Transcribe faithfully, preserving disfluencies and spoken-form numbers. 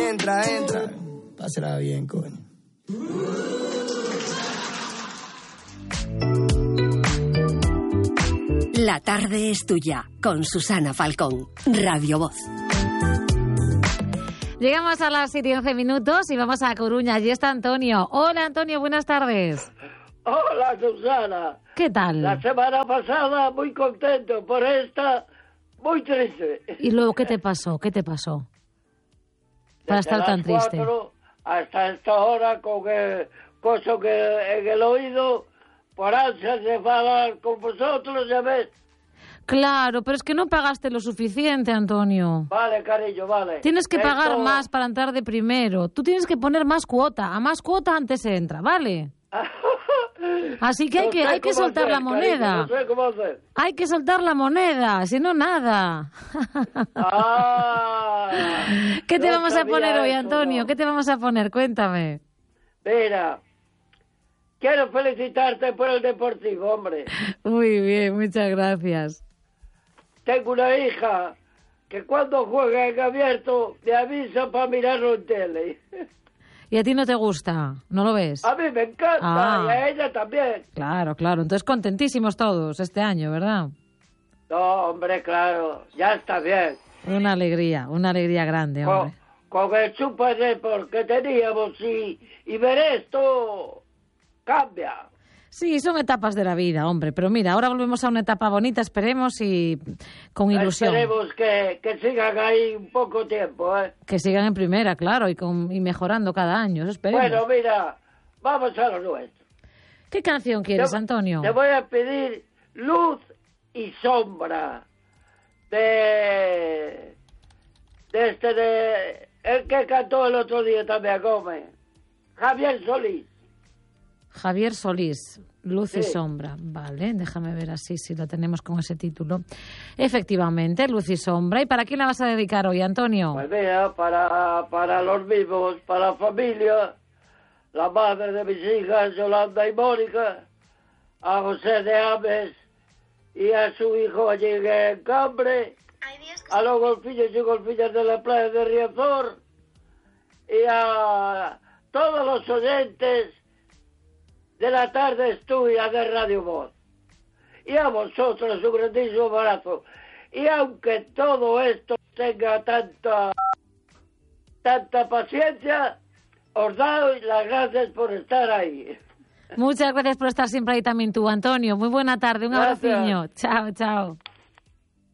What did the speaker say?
entra, entra. Pásala bien, coño. La tarde es tuya, con Susana Falcón, Radio Voz. Llegamos a las siete y once minutos y vamos a Coruña. Allí está Antonio. Hola, Antonio, buenas tardes. Hola, Susana. ¿Qué tal? La semana pasada muy contento, por esta muy triste. ¿Y luego qué te pasó? ¿Qué te pasó? Para Desde estar tan las triste. cuatro hasta esta hora con el coso que en el oído, por ansias de hablar con vosotros, ya ves. Claro, pero es que no pagaste lo suficiente, Antonio. Vale, cariño, vale. Tienes que pagar Esto... más para entrar de primero. Tú tienes que poner más cuota. A más cuota antes se entra, ¿vale? Así que hay no que, hay que soltar hacer, la moneda. Cariño, no sé cómo hacer. Hay que soltar la moneda, si no, nada. Ah, ¿Qué te no vamos a poner hoy, eso, Antonio? no. ¿Qué te vamos a poner? Cuéntame. Mira, quiero felicitarte por el Deportivo, hombre. Muy bien, muchas gracias. Tengo una hija que cuando juega en abierto me avisa para mirarlo en tele. ¿Y a ti no te gusta? ¿No lo ves? A mí me encanta, Ah. y a ella también. Claro, claro. Entonces contentísimos todos este año, ¿verdad? No, hombre, claro, ya está bien. Una alegría, una alegría grande, Con, hombre. con el Super Deport que teníamos y, y ver esto cambia. Sí, son etapas de la vida, hombre. Pero mira, ahora volvemos a una etapa bonita, esperemos, y con ilusión. Esperemos que, que sigan ahí un poco tiempo, ¿eh? Que sigan en primera, claro, y, con, y mejorando cada año, eso esperemos. Bueno, mira, vamos a lo nuestro. ¿Qué canción quieres, Te- Antonio? Te voy a pedir Luz y Sombra de, de este de el que cantó el otro día también a Gómez, Javier Solís. Javier Solís, Luz y Sí. Sombra. Vale, déjame ver así si lo tenemos con ese título. Efectivamente, Luz y Sombra. ¿Y para quién la vas a dedicar hoy, Antonio? Pues mira, para, para los vivos, para la familia, la madre de mis hijas, Yolanda y Mónica, a José de Ames y a su hijo allí en Cambre, a los golfillos y golfillas de la playa de Riazor y a todos los oyentes de la tarde estudia de Radio Voz. Y a vosotros un grandísimo abrazo. Y aunque todo esto tenga tanta, tanta paciencia, os doy las gracias por estar ahí. Muchas gracias por estar siempre ahí también tú, Antonio. Muy buena tarde, un Gracias. abraciño. Chao, chao.